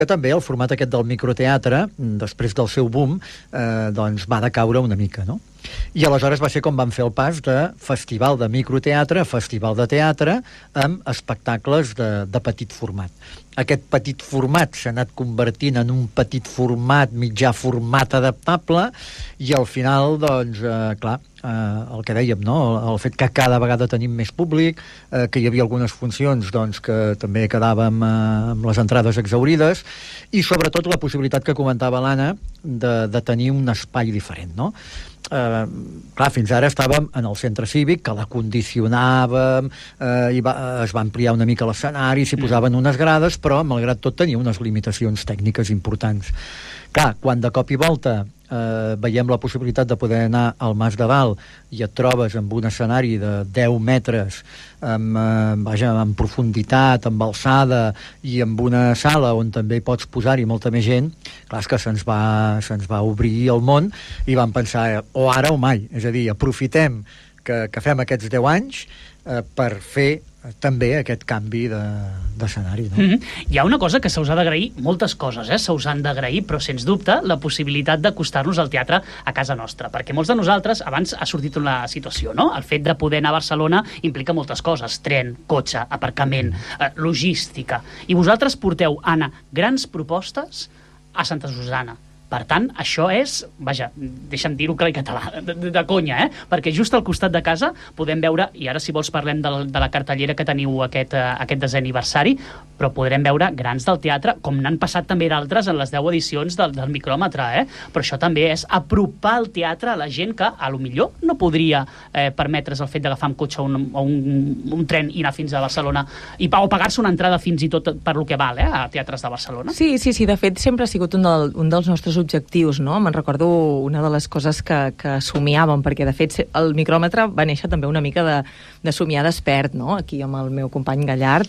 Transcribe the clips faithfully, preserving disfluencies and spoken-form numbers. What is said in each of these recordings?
que també el format aquest del microteatre, després del seu boom, eh, doncs va decaure una mica, no? I aleshores va ser com van fer el pas de festival de microteatre a festival de teatre amb espectacles de, de petit format. Aquest petit format s'ha anat convertint en un petit format, mitjà format adaptable, i al final, doncs, eh, clar, eh, el que dèiem, no? El, el fet que cada vegada tenim més públic, eh, que hi havia algunes funcions doncs, que també quedàvem eh, amb les entrades exaurides, i sobretot la possibilitat que comentava l'Anna de, de tenir un espai diferent, no? Eh, clar, fins ara estàvem en el centre cívic, que l'acondicionàvem, eh, i va, es va ampliar una mica l'escenari, s'hi posaven unes grades, però malgrat tot tenia unes limitacions tècniques importants. Clar, quan de cop i volta eh, veiem la possibilitat de poder anar al Mas de Dalt i et trobes amb un escenari de deu metres, amb, eh, vaja, amb profunditat, amb alçada, i amb una sala on també hi pots posar-hi molta més gent, clar, és que se'ns va, se'ns va obrir el món i vam pensar, eh, o ara o mai, és a dir, aprofitem que, que fem aquests deu anys eh, per fer també aquest canvi d'escenari, no? Mm-hmm. Hi ha una cosa que se us ha d'agrair, moltes coses, eh, se us han d'agrair, però sens dubte la possibilitat d'acostar-nos al teatre a casa nostra, perquè molts de nosaltres, abans ha sortit una situació, no? El fet de poder anar a Barcelona implica moltes coses, tren, cotxe, aparcament, eh, logística, i vosaltres porteu, Anna, grans propostes a Santa Susanna. Per tant, això és, vaja, deixa'm dir-ho clar i català, de, de, de conya, eh? Perquè just al costat de casa podem veure, i ara si vols parlem de, de la cartellera que teniu aquest, uh, aquest desè aniversari, però podrem veure grans del teatre, com n'han passat també d'altres en les deu edicions del, del micròmetre, eh? Però això també és apropar el teatre a la gent que, a lo millor, no podria eh, permetre's el fet d'agafar un cotxe o un, o un, un tren i anar fins a Barcelona, i, o pagar-se una entrada fins i tot per lo que val, eh? A teatres de Barcelona. Sí, sí, sí, de fet sempre ha sigut un, del, un dels nostres objectius, no? Me'n recordo una de les coses que, que somiàvem, perquè de fet el micròmetre va néixer també una mica de, de somiar despert, no? Aquí amb el meu company Gallard,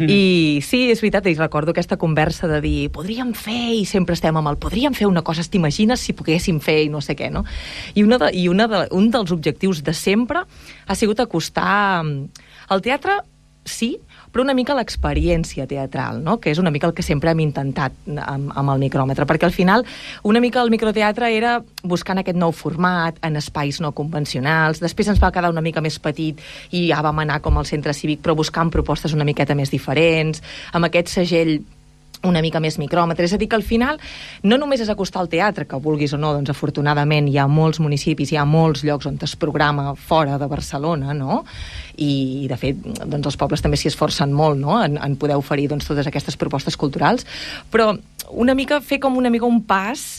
i sí, és veritat, i recordo aquesta conversa de dir, podríem fer, i sempre estem amb el podríem fer una cosa, t'imagines si poguéssim fer i no sé què, no? I, una de, i una de, un dels objectius de sempre ha sigut acostar el teatre, sí, però una mica l'experiència teatral, no? Que és una mica el que sempre hem intentat amb, amb el micròmetre, perquè al final una mica el microteatre era buscant aquest nou format en espais no convencionals, després ens va quedar una mica més petit i ja vam anar com al centre cívic, però buscant propostes una miqueta més diferents, amb aquest segell una mica més micròmetre, és a dir que al final no només és acostar al teatre, que vulguis o no, doncs afortunadament hi ha molts municipis, hi ha molts llocs on es programa fora de Barcelona, no? I de fet doncs els pobles també s'hi esforcen molt, no? En, en poder oferir doncs totes aquestes propostes culturals, però una mica fer com una mica un pas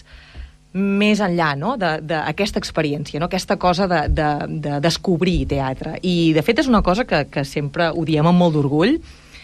més enllà, no? D'aquesta de, experiència, no? Aquesta cosa de, de, de descobrir teatre, i de fet és una cosa que, que sempre ho diem amb molt d'orgull.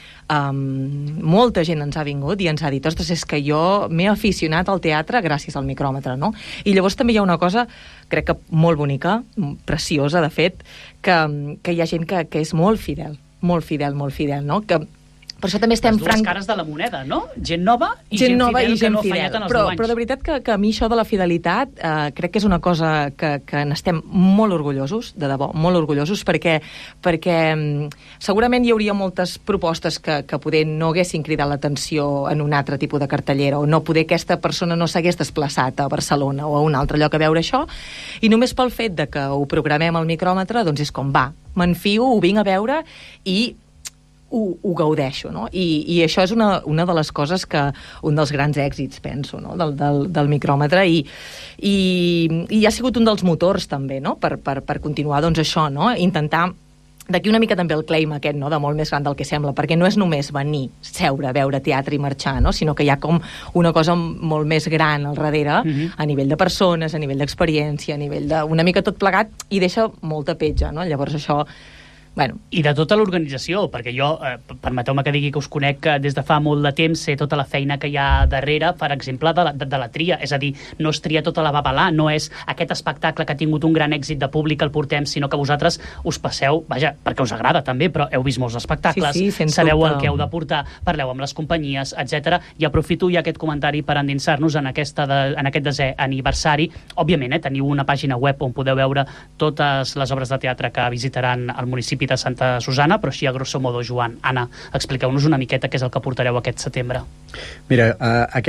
Um, molta gent ens ha vingut i ens ha dit, ostres, és que jo m'he aficionat al teatre gràcies al micròmetre, no? I llavors també hi ha una cosa, crec que molt bonica, preciosa, de fet, que, que hi ha gent que, que és molt fidel, molt fidel, molt fidel, no? Que per això també estem les dues franc... cares de la moneda, no? Gent nova i gent, gent nova fidel i gent que no fidel. ha fallat en els però, deu anys. però de veritat que, que a mi això de la fidelitat eh, crec que és una cosa que, que n'estem molt orgullosos, de debò, molt orgullosos, perquè, perquè segurament hi hauria moltes propostes que, que poder no haguessin cridat l'atenció en un altre tipus de cartellera, o no poder aquesta persona no s'hagués desplaçat a Barcelona o a un altre lloc a veure això, i només pel fet de que ho programem al micròmetre, doncs és com, va, m'enfio, ho vinc a veure i Ho, ho gaudeixo, no? I, i això és una, una de les coses que, un dels grans èxits, penso, no? del, del, del micròmetre, i, i, i ha sigut un dels motors també, no? per, per, per continuar doncs això, no? Intentar d'aquí una mica també el claim aquest, no? De molt més gran del que sembla, perquè no és només venir, seure, veure teatre i marxar, no? Sinó que hi ha com una cosa molt més gran al darrere, mm-hmm. a nivell de persones, a nivell d'experiència, a nivell de... una mica tot plegat, i deixa molta petja, no? Llavors això... Bueno. I de tota l'organització, perquè jo, eh, permeteu-me que digui que us conec des de fa molt de temps, sé tota la feina que hi ha darrere, per exemple, de la, de, de la tria, és a dir, no es tria tota la babalà, no és aquest espectacle que ha tingut un gran èxit de públic el portem, sinó que vosaltres us passeu, vaja, perquè us agrada també, però heu vist molts espectacles, sí, sí, sabeu dubte. El que heu de portar, parleu amb les companyies, etcètera. I aprofito ja aquest comentari per endinsar-nos en, aquesta de, en aquest desè aniversari. Òbviament, eh, teniu una pàgina web on podeu veure totes les obres de teatre que visitaran el municipi sortit a Santa Susana, però així a grosso modo, Joan. Anna, expliqueu-nos una miqueta què és el que portareu aquest setembre. Mira, uh, aquest